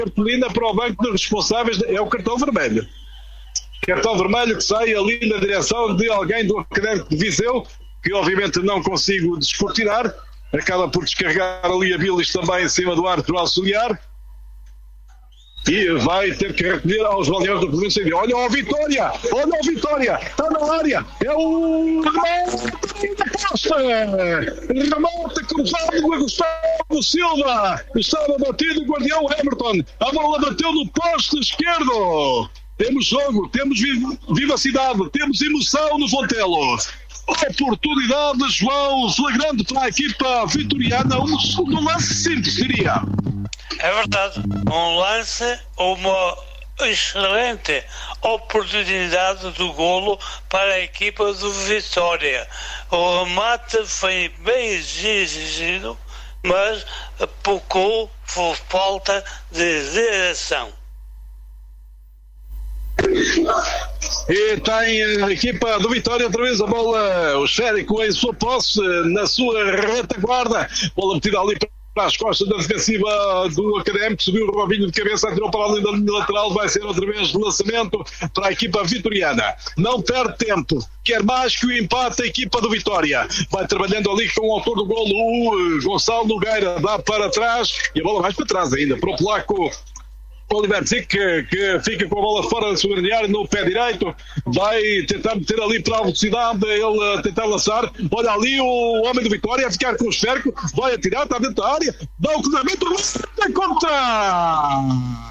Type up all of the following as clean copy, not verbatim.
cartolina para o banco de responsáveis, é o cartão vermelho. Cartão vermelho que sai ali na direção de alguém do Académico de Viseu, que obviamente não consigo descortinar, acaba por descarregar ali a bilis também em cima do árbitro auxiliar e vai ter que recolher aos balneários da província de... Olha o Vitória, está na área, é o remate cruzado do Gustavo Silva, estava batido o guardião Emerton, a bola bateu no poste esquerdo. Temos jogo, temos vivacidade, temos emoção no Fontelo. Oportunidade, João, flagrante para a equipa vitoriana, um lance simples, diria. É verdade, um lance, uma excelente oportunidade do golo para a equipa do Vitória. O remate foi bem exigido, mas pouco por falta de direção. E tem a equipa do Vitória outra vez a bola, o esférico em sua posse, na sua retaguarda, bola metida ali para as costas da defensiva do Académico, subiu o Robinho de cabeça, atirou para a linha lateral, vai ser outra vez de lançamento para a equipa vitoriana. Não perde tempo, quer mais que o empate a equipa do Vitória. Vai trabalhando ali com o autor do golo, o Gonçalo Nogueira, dá para trás, e a bola mais para trás ainda, para o polaco Oliver Zic, que fica com a bola fora da sua grande área no pé direito, vai tentar meter ali para a velocidade, ele tentar lançar, olha ali o homem do Vitória a ficar com o esférico, vai atirar, está dentro da área, dá o cruzamento, contra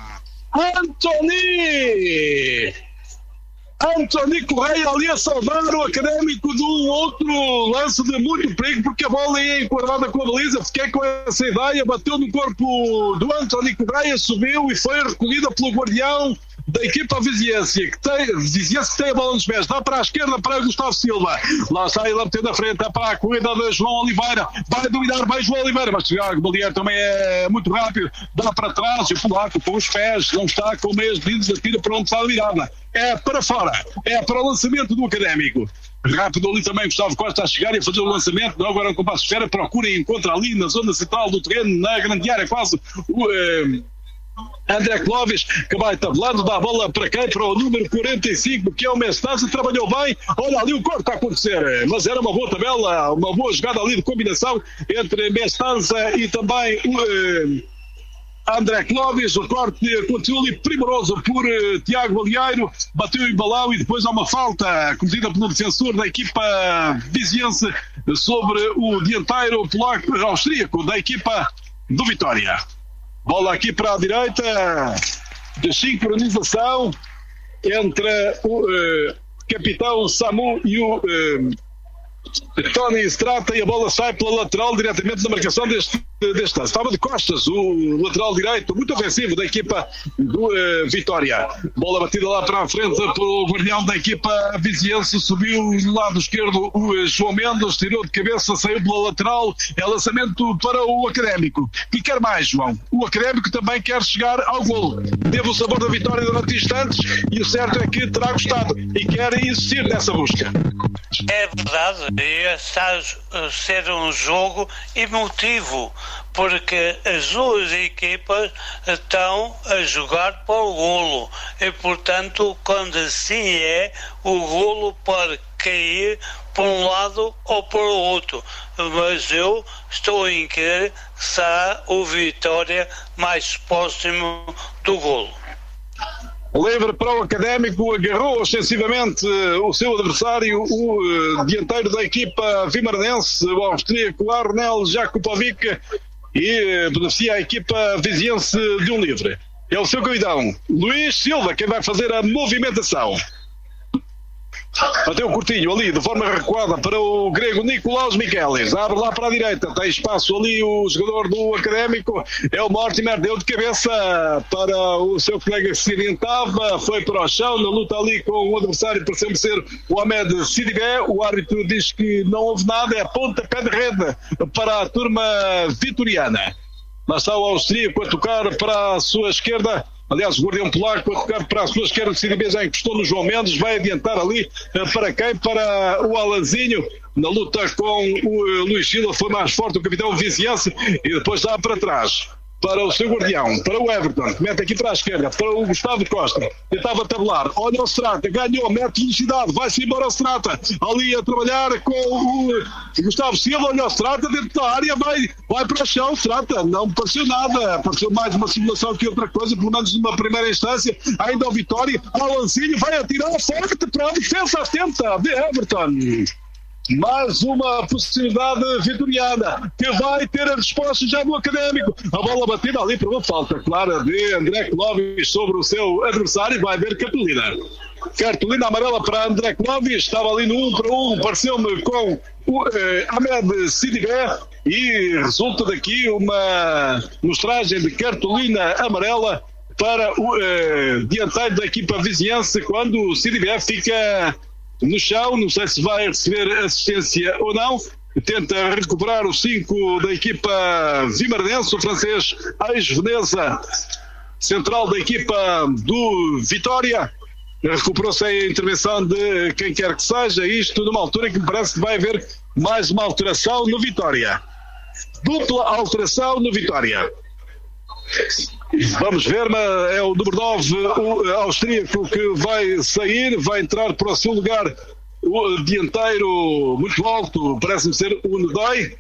Anthony Correia ali a salvar o Académico de um outro lance de muito perigo, porque a bola ia enquadrada com a baliza. Fiquei com essa ideia, bateu no corpo do Anthony Correia, subiu e foi recolhida pelo guardião da equipa viziense, que tem a bola nos pés, dá para a esquerda para Gustavo Silva, lá está ele a meter na frente, dá para a corrida de João Oliveira, vai dominar bem João Oliveira, mas o Balear também é muito rápido, dá para trás, e o polaco com os pés, não está com meias medidas, atira para onde está a virada, é para fora, é para o lançamento do Académico. Rápido ali também Gustavo Costa a chegar e a fazer o lançamento, não agora com o passo de esfera, procura e encontra ali na zona central do terreno, na grande área quase André Clóvis, que vai tabelando, dá a bola para quem? Para o número 45, que é o Mestança, trabalhou bem, olha ali o corte a acontecer, mas era uma boa tabela, uma boa jogada ali de combinação entre Mestança e também o André Clóvis. O corte aconteceu ali primoroso por Tiago Balieiro, bateu em balão e depois há uma falta cometida pelo defensor da equipa viziense sobre o dianteiro polaco austríaco da equipa do Vitória. Bola aqui para a direita, de sincronização entre o capitão Samu e o Tony Strata, e a bola sai pela lateral diretamente na marcação deste lance. Estava de costas o lateral direito, muito ofensivo da equipa do Vitória. Bola batida lá para a frente pelo guardião da equipa viziense, subiu no lado esquerdo o João Mendes, tirou de cabeça, saiu pela lateral, é lançamento para o Académico. E quer mais, João? O Académico também quer chegar ao golo. Teve o sabor da vitória durante instantes e o certo é que terá gostado e quer insistir nessa busca. É verdade, está a ser um jogo emotivo, porque as duas equipas estão a jogar para o golo e, portanto, quando assim é, o golo pode cair para um lado ou para o outro, mas eu estou em crer que será o Vitória mais próximo do golo. Livre para o Académico, agarrou ostensivamente o seu adversário, o dianteiro da equipa vimaranense, o austríaco Arnel Jakubovic, e beneficia a equipa viziense de um livre. É o seu capitão, Luís Silva, quem vai fazer a movimentação. Bateu o curtinho ali de forma recuada para o grego Nicolaus Michelis, abre lá para a direita, tem espaço ali o jogador do Académico, é o Mortimer, deu de cabeça para o seu colega que se orientava, foi para o chão na luta ali com o adversário, pareceu ser o Ahmed Sidibé. O árbitro diz que não houve nada, é pontapé de rede para a turma vitoriana. Mas está o austríaco a tocar para a sua esquerda. Aliás, o guardião polaco a tocar para a sua esquerda, o Sidibé já encostou no João Mendes, vai adiantar ali para quem? Para o Alanzinho, na luta com o Luís Silva, foi mais forte o capitão viziense e depois dá para trás. para o seu guardião, para o Everton, mete aqui para a esquerda, para o Gustavo Costa, tentava tabelar, olha o Strata, ganhou, mete velocidade, vai-se embora o Strata, ali a trabalhar com o Gustavo Silva, olha o Strata dentro da área, vai para o chão, Strata, não me pareceu nada, pareceu mais uma simulação que outra coisa, pelo menos numa primeira instância, ainda o Vitória, ao Lancinho, vai atirar forte para a defesa atenta de Everton. Mais uma possibilidade vitoriana que vai ter a resposta já do Académico. A bola batida ali por uma falta clara de André Clóvis sobre o seu adversário. Vai haver cartolina. Cartolina amarela para André Clóvis. Estava ali no 1-1. Pareceu-me com o Ahmed Sidibé. E resulta daqui uma mostragem de cartolina amarela para o dianteiro da equipa viziense quando o Sidibé fica no chão, não sei se vai receber assistência ou não, tenta recuperar os 5 da equipa vimaranense, o francês ex-Veneza, central da equipa do Vitória, recuperou-se a intervenção de quem quer que seja, isto numa altura em que me parece que vai haver mais uma alteração no Vitória, dupla alteração no Vitória. Vamos ver, mas é o número 9, o austríaco, que vai sair, vai entrar para o seu lugar o dianteiro muito alto, parece-me ser o Nedói.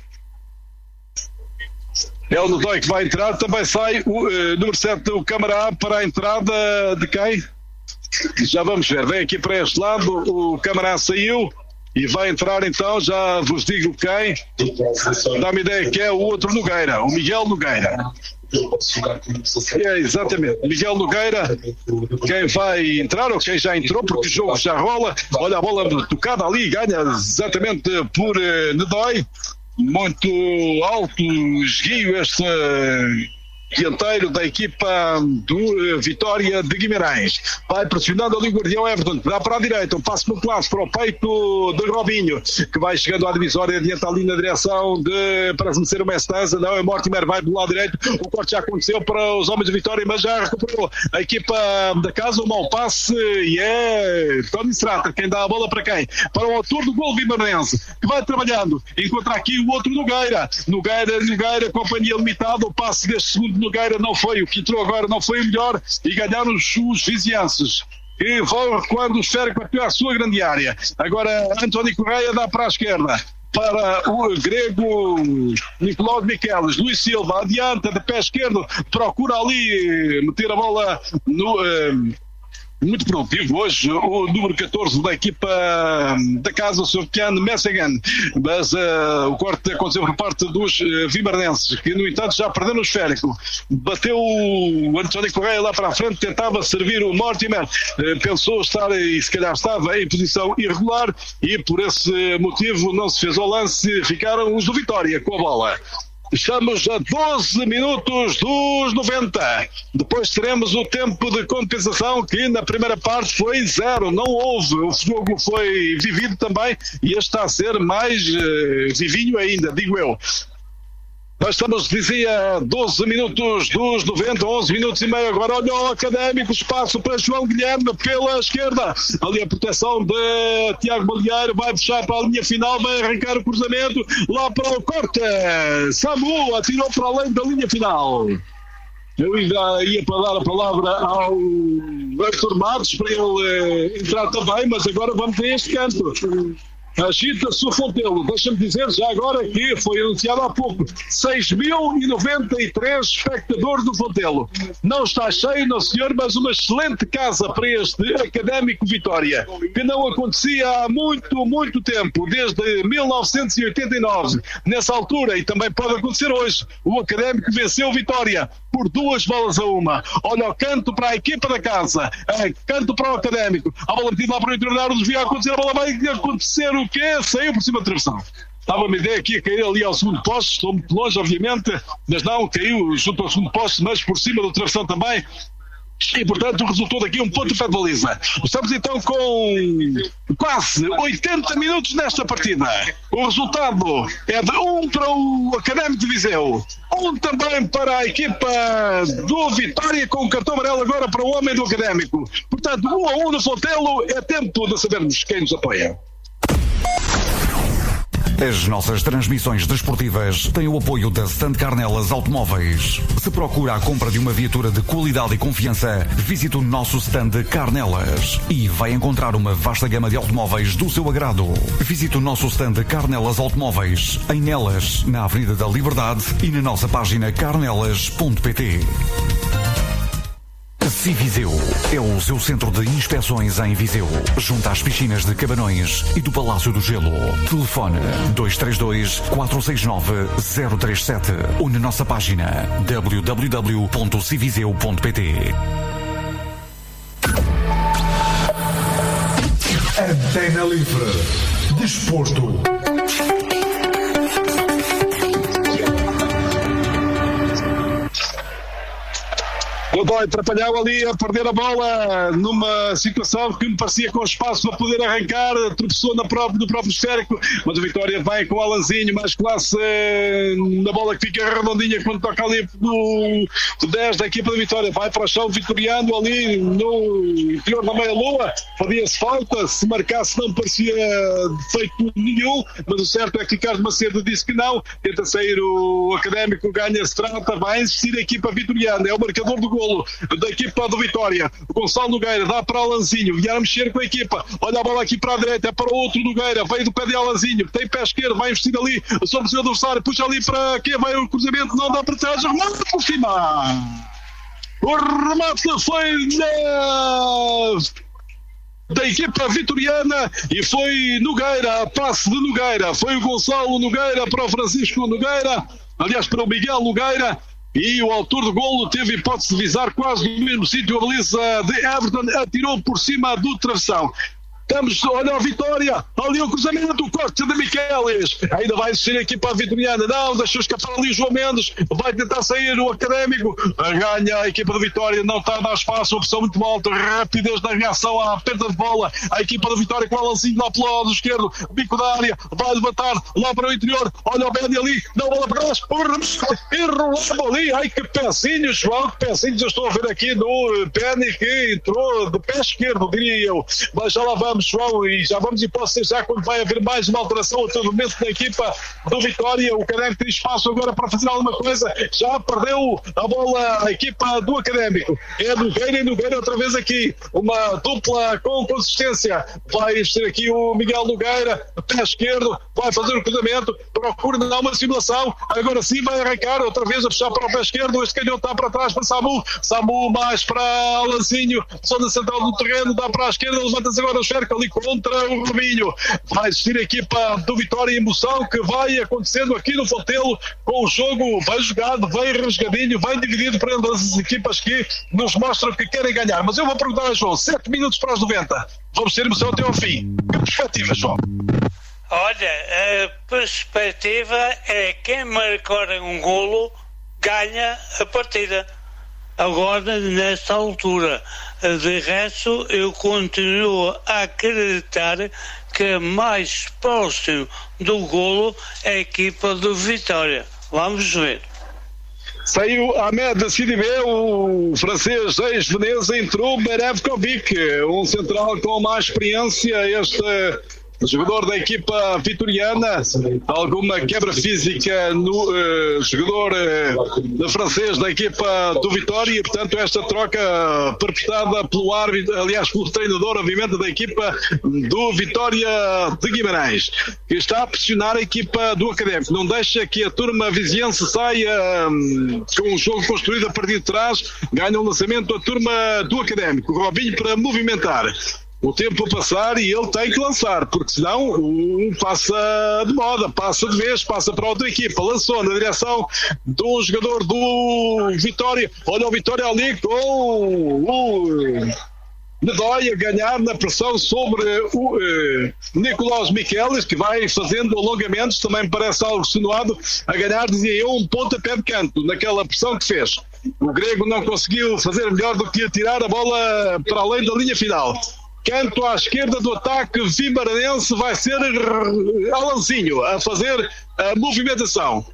É o Nedói que vai entrar, também sai o número 7, o Camará, para a entrada de quem? Já vamos ver, vem aqui para este lado, o Camará saiu e vai entrar então, já vos digo quem, dá-me ideia que é o outro Nogueira, o Miguel Nogueira. É, exatamente, Miguel Nogueira, quem vai entrar ou quem já entrou, porque o jogo já rola. Olha a bola tocada ali, ganha exatamente por Nedói, muito alto esguio este dianteiro da equipa do Vitória de Guimarães. Vai pressionando ali o guardião Everton, dá para a direita, um passo muito claro para o peito de Robinho, que vai chegando à divisória, adianta ali na direção de, parece-me ser uma Estanza, não, é Mortimer, vai do lado direito, o corte já aconteceu para os homens de Vitória, mas já recuperou a equipa da casa, um mau passe, e é Tony Strata, quem dá a bola para quem? Para o autor do gol vimaranense, que vai trabalhando, encontra aqui o outro Nogueira, companhia limitada, o passe deste segundo Nogueira não foi, o que entrou agora não foi o melhor, e ganharam os vizienses, e vão recuando o esférico até à sua grande área. Agora António Correia dá para a esquerda para o grego Nicolau de Miquelis. Luís Silva adianta de pé esquerdo, procura ali meter a bola no muito produtivo hoje o número 14 da equipa da casa, o Sr. Kian Messigan, mas o corte aconteceu por parte dos vimaranenses, que no entanto já perderam o esférico. Bateu o António Correia lá para a frente, tentava servir o Mortimer, pensou estar e se calhar estava em posição irregular e por esse motivo não se fez ao lance, ficaram os do Vitória com a bola. Estamos a 12 minutos dos 90. Depois teremos o tempo de compensação, que na primeira parte foi 0. Não houve. O jogo foi vivido também e este está a ser mais vivinho ainda, digo eu. Nós estamos, dizia, 12 minutos dos 90, 11 minutos e meio. Agora olha o Académico, espaço para João Guilherme pela esquerda. Ali a proteção de Tiago Balieiro, vai puxar para a linha final, vai arrancar o cruzamento lá para o corte. Samu atirou para além da linha final. Eu ainda ia para dar a palavra ao Arthur Matos para ele entrar também, mas agora vamos a este canto. Agita-se o Fontelo, deixa-me dizer já agora que foi anunciado há pouco 6.093 espectadores do Fontelo. Não está cheio, não senhor, mas uma excelente casa para este Académico Vitória, que não acontecia há muito tempo, desde 1989. Nessa altura, e também pode acontecer hoje, o Académico venceu o Vitória por 2-1. Olha o canto para a equipa da casa, canto para o Académico, a bola metida lá para o interior, desvia a acontecer, a bola vai acontecer o quê? Saiu por cima da travessão. Estava uma ideia que ia cair ali ao segundo poste, estou muito longe obviamente, mas não, caiu junto ao segundo poste, mas por cima do travessão também. E, portanto, resultou daqui um ponto de baliza. Estamos então com quase 80 minutos nesta partida. O resultado é de 1 para o Académico de Viseu, 1 também para a equipa do Vitória, com o cartão amarelo agora para o homem do Académico. Portanto, 1-1 no Fontelo. É tempo de sabermos quem nos apoia. As nossas transmissões desportivas têm o apoio da Stand Carnelas Automóveis. Se procura a compra de uma viatura de qualidade e confiança, visite o nosso stand Carnelas e vai encontrar uma vasta gama de automóveis do seu agrado. Visite o nosso stand Carnelas Automóveis em Nelas, na Avenida da Liberdade e na nossa página carnelas.pt. Civiseu é o seu centro de inspeções em Viseu, junto às piscinas de Cabanões e do Palácio do Gelo. Telefone 232-469-037 ou na nossa página www.civiseu.pt. Antena Livre. Desporto. O Dói atrapalhava ali a perder a bola numa situação que me parecia com espaço para poder arrancar, tropeçou no próprio esférico, mas a Vitória vai com o Alanzinho, mais classe na bola que fica redondinha quando toca ali no 10 da equipa da Vitória, vai para o chão vitoriano ali no interior da meia-lua, fazia-se falta, se marcasse não parecia feito nenhum, mas o certo é que Ricardo Macedo disse que não, tenta sair o Académico, ganha-se, trata, vai insistir a equipa vitoriana, é o marcador do gol da equipa do Vitória. O Gonçalo Nogueira dá para Alanzinho, vier a mexer com a equipa, olha a bola aqui para a direita, é para o outro Nogueira, veio do pé de Alanzinho, tem pé esquerdo, vai investir ali sobre o seu adversário, puxa ali para quê? Vai o cruzamento, não dá para trás, remate por cima. O remate foi da equipa vitoriana e foi Nogueira, a passe de Nogueira, foi o Gonçalo Nogueira para o Francisco Nogueira, aliás para o Miguel Nogueira, e o autor do golo teve hipótese de visar quase no mesmo sítio. A baliza de Everton atirou por cima do travessão. Estamos, olha a Vitória, ali o cruzamento, o corte de Miquelis, ainda vai existir a equipa vitoriana, não, deixou escapar ali o João Mendes, vai tentar sair o Académico, ganha a equipa de Vitória, não está a dar espaço, opção muito alta, rapidez na reação à perda de bola, a equipa de Vitória com o Alanzinho lá pelo lado esquerdo, bico da área, vai levantar lá para o interior, olha o Benny ali, dá a bola para trás, enrolava ali, ai que pezinhos, João, que pezinhos eu estou a ver aqui no Benny que entrou de pé esquerdo, diria eu, mas já lá vamos, João, e já vamos, e posso ser já quando vai haver mais uma alteração a todo momento da equipa do Vitória. O Académico tem espaço agora para fazer alguma coisa, já perdeu a bola a equipa do Académico, é Nogueira e Nogueira outra vez aqui, uma dupla com consistência, vai ser aqui o Miguel Nogueira, pé esquerdo, vai fazer o cruzamento, procura dar uma simulação, agora sim vai arrancar outra vez a puxar para o pé esquerdo, este canhão está para trás para Samu mais para Alanzinho, zona central do terreno, dá para a esquerda, levanta-se agora o cerco ali contra o Robinho, vai existir a equipa do Vitória, emoção que vai acontecendo aqui no Fontelo, com o jogo bem jogado, bem rasgadinho, bem dividido para as equipas que nos mostram que querem ganhar, mas eu vou perguntar a João, 7 minutos para os 90, vamos ter emoção até ao fim, que perspectiva, João? Olha, a perspectiva é quem marcar um golo ganha a partida. Agora, nesta altura, de resto, eu continuo a acreditar que mais próximo do golo é a equipa do Vitória. Vamos ver. Saiu Ahmed Sidibé, o francês ex-Veneza, entrou Berevkovic, um central com mais experiência, este jogador da equipa vitoriana, alguma quebra física no jogador francês da equipa do Vitória, e portanto esta troca perpetrada pelo árbitro, aliás pelo treinador obviamente da equipa do Vitória de Guimarães, que está a pressionar a equipa do Académico, não deixa que a turma viziense saia com um jogo construído a partir de trás, ganha um lançamento a turma do Académico, o Robinho para movimentar. O tempo a passar e ele tem que lançar, porque senão passa de moda, passa de vez, passa para outra equipa. Lançou na direção do jogador do Vitória. Olha o Vitória ali com o Nedói a ganhar na pressão sobre o Nicolás Miquelis, que vai fazendo alongamentos, também me parece algo sinuado, a ganhar, dizia eu, um pontapé de canto, naquela pressão que fez. O grego não conseguiu fazer melhor do que tirar a bola para além da linha final. Canto à esquerda do ataque vimaranense, vai ser Alanzinho a fazer a movimentação.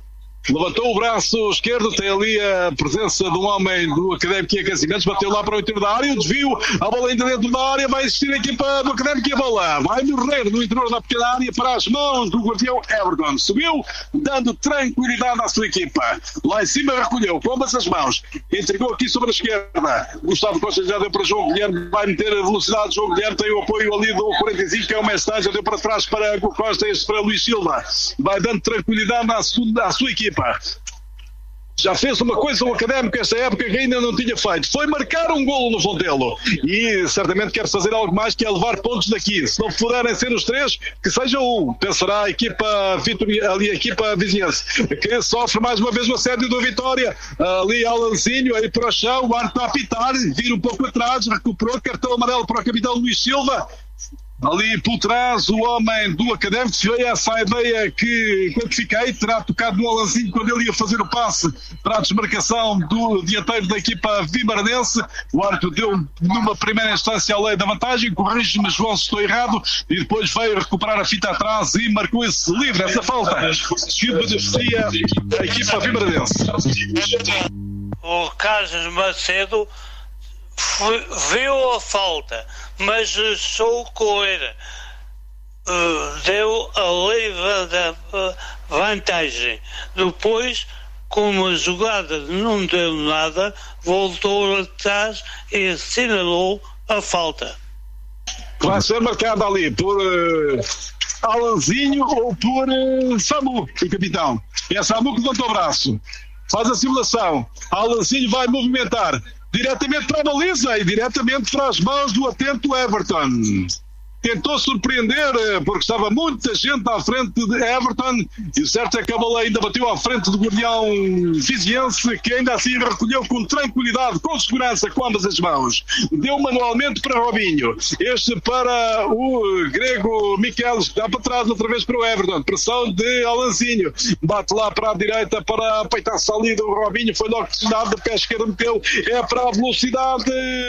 levantou o braço esquerdo, tem ali a presença de um homem do Académico em aquecimentos, bateu lá para o interior da área, o desvio, a bola ainda dentro da área, vai existir a equipa do Académico e a bola vai morrer no interior da pequena área para as mãos do guardião Everton. Subiu, dando tranquilidade à sua equipa. Lá em cima recolheu, com ambas as mãos, entregou aqui sobre a esquerda. Gustavo Costa já deu para João Guilherme, vai meter a velocidade. João Guilherme tem o apoio ali do 45, que é o Mestre, já deu para trás para Hugo Costa, este para Luís Silva. Vai dando tranquilidade à sua equipa. Já fez uma coisa o Académico esta época que ainda não tinha feito. Foi marcar um golo no Fontelo. E certamente quer fazer algo mais, que é levar pontos daqui. Se não puderem ser os 3, que seja um. Pensará a equipa ali, a equipa vizinhense, que sofre mais uma vez o assédio da Vitória. Ali Alanzinho, aí para o chão, o árbitro a apitar, vira um pouco atrás, recuperou, cartão amarelo para o capitão Luís Silva. Ali por trás o homem do Académico, veio essa ideia que quantifiquei, terá tocado no Alanzinho quando ele ia fazer o passe para a desmarcação do dianteiro da equipa vimaranense. O árbitro deu numa primeira instância a lei da vantagem, corrige-me João se estou errado, e depois veio recuperar a fita atrás e marcou esse livre, essa falta que beneficia a equipa vimaranense. O Carlos Macedo viu a falta, mas socorrer deu a lei da vantagem. Depois, como a jogada não deu nada, voltou atrás e assinalou a falta. Vai ser marcada ali por Alanzinho ou por Samu, o capitão. É Samu que levantou o braço, faz a simulação. Alanzinho vai movimentar diretamente para a baliza e diretamente para as mãos do atento Everton. Tentou surpreender, porque estava muita gente à frente de Everton, e o certo é que a bola ainda bateu à frente do guardião viziense, que ainda assim recolheu com tranquilidade, com segurança, com ambas as mãos. Deu manualmente para Robinho, este para o grego Miquelis, dá para trás outra vez para o Everton, pressão de Alanzinho, bate lá para a direita para peitar-se ali do Robinho, foi logo pressionado, de pé esquerdo meteu, é para a velocidade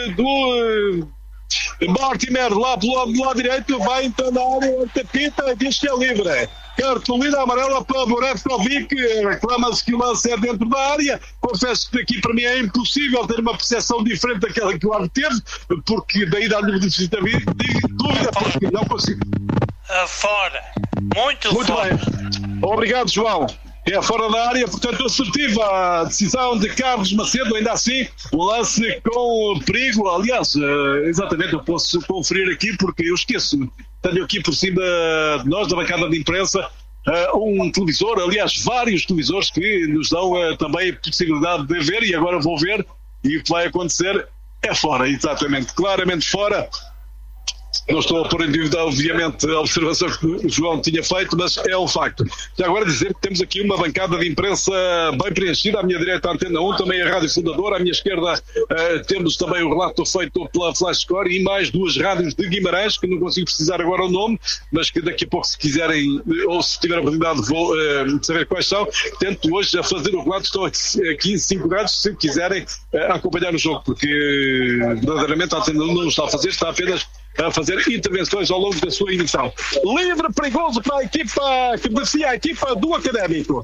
do Mortimer, lá pelo lado direito, vai então na área, tapita, diz que é livre. Cartolina amarela para Borevkovic, reclama-se que o lance é dentro da área. Confesso que aqui para mim é impossível ter uma percepção diferente daquela que o árbitro teve, porque daí dá-lhe dúvida, porque não consigo. Fora, muito fora. Bem. Obrigado, João. É fora da área, portanto assertiva a decisão de Carlos Macedo, ainda assim um lance com perigo. Aliás, exatamente, eu posso conferir aqui porque eu esqueço, tenho aqui por cima de nós, da bancada de imprensa, um televisor, aliás vários televisores que nos dão também a possibilidade de ver, e agora vou ver, e o que vai acontecer é fora, exatamente, claramente fora. Não estou a pôr em dúvida, obviamente, a observação que o João tinha feito, mas é um facto. Já agora dizer que temos aqui uma bancada de imprensa bem preenchida. À minha direita a Antena 1, também a Rádio Fundadora. À minha esquerda temos também o relato feito pela Flash Score e mais duas rádios de Guimarães, que não consigo precisar agora o nome, mas que daqui a pouco, se quiserem, ou se tiver a oportunidade, vou saber quais são. Tento hoje a fazer o relato. Estou aqui em 5 rádios, se quiserem acompanhar o jogo, porque verdadeiramente a Antena 1 não está a fazer, está apenas a fazer intervenções ao longo da sua emissão. Livre, perigoso para a equipa que beneficia a equipa do Académico.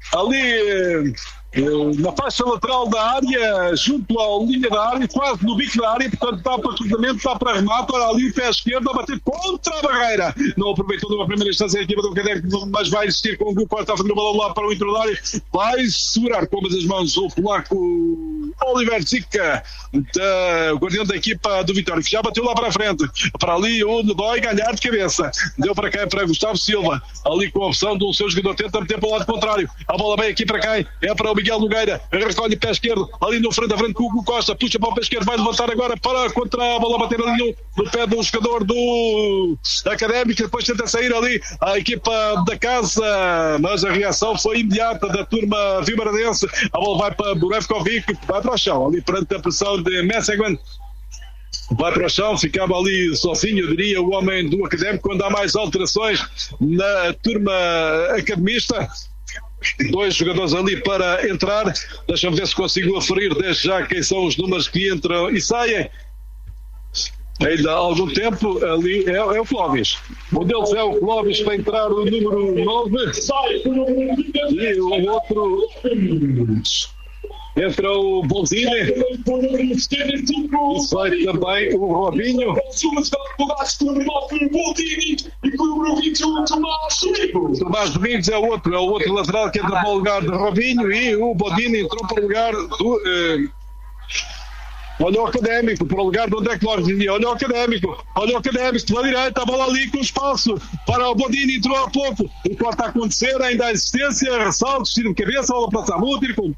Ali na faixa lateral da área, junto à linha da área, quase no bico da área, portanto está para cruzamento, está para remate, olha ali o pé esquerdo a bater contra a barreira. Não aproveitou numa primeira instância a equipa do Académico, mas vai insistir com o grupo, está a fazer o balão lá para o interior da área, vai segurar com as mãos o polaco Oliver Zica, o guardião da equipa do Vitória, que já bateu lá para a frente, para ali onde vai ganhar de cabeça, deu para cá para Gustavo Silva, ali com a opção do seu jogador, tenta meter para o lado contrário, a bola vem aqui para cá, é para o Miguel Nogueira, recolhe o pé esquerdo, ali no frente a frente com o Hugo Costa, puxa para o pé esquerdo, vai levantar agora para contra a bola, bater ali no pé do jogador do Académico, depois tenta sair ali a equipa da casa, mas a reação foi imediata da turma vimaranense, a bola vai para Borevkovic, vai para o chão, ali perante a pressão de Messeguin, vai para o chão, ficava ali sozinho, eu diria, o homem do Académico, quando há mais alterações na turma academista. 2 jogadores ali para entrar, deixa-me ver se consigo aferir desde já quem são os números que entram e saem. ainda há algum tempo, ali é o Clóvis. Um deles é o Clóvis para entrar o número 9 e o outro entra o Bonzini e sai também o Robinho. Tomás Domingos é o outro lateral que entra para o lugar de Robinho e o Bonzini entrou para o lugar do... Olha o Académico, para o lugar de onde é que nós dizia. Olha o Académico, pela direita, a bola ali com espaço para o Bodini, entrou há pouco. O que está a acontecer, ainda há existência, ressaltos, tiro de cabeça, a bola para Samu, tiro com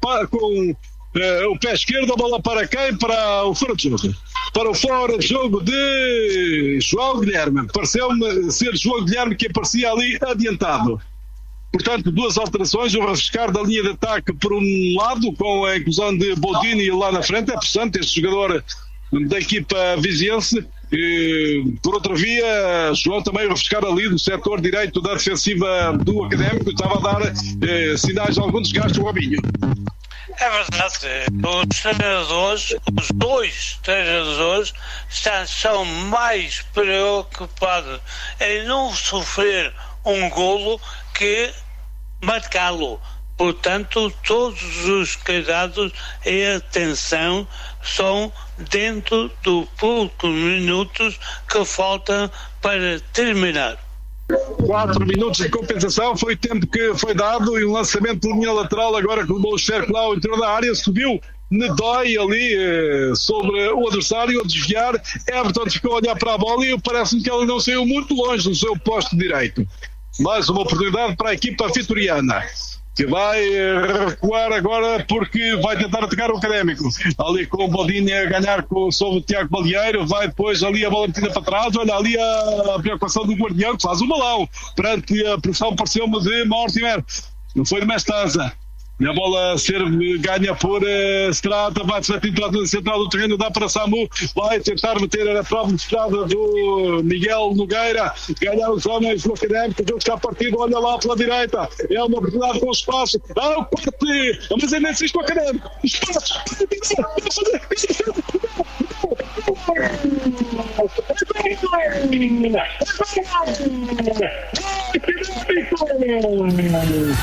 o pé esquerdo, a bola para quem? Para o fora de jogo. Para o fora de jogo de João Guilherme. Pareceu-me ser João Guilherme que aparecia ali adiantado. Portanto, duas alterações, o refrescar da linha de ataque por um lado, com a inclusão de Bodini lá na frente, é portanto este jogador da equipa viziense. Por outra via, João também refrescar ali do setor direito da defensiva do Académico, estava a dar sinais de algum desgaste ao Robinho. É verdade, os treinadores, os dois treinadores, são mais preocupados em não sofrer um golo que marcá-lo. Portanto, todos os cuidados e atenção são dentro dos poucos minutos que faltam para terminar. 4 minutos de compensação foi o tempo que foi dado e o lançamento de linha lateral agora com o bom cerco lá ao interior da área, subiu Nedói ali sobre o adversário a desviar. Everton ficou a olhar para a bola e parece-me que ele não saiu muito longe do seu posto direito. Mais uma oportunidade para a equipa vitoriana, que vai recuar agora porque vai tentar atacar o Académico. Ali com o Bodini a ganhar sobre o Tiago Balieiro, vai depois ali a bola metida para trás, olha ali a preocupação do guardião que faz o balão, perante a pressão pareceu-me de Mortimer, não foi de Mestanza. E a bola a ser ganha por Strata, vai-se entrar na central do terreno, dá para Samu, vai tentar meter a própria estrada do Miguel Nogueira, ganhar os homens do Académico, o jogo está partido, olha lá pela direita, é uma oportunidade com espaço, o corte, mas é nesse com o Académico, espaço,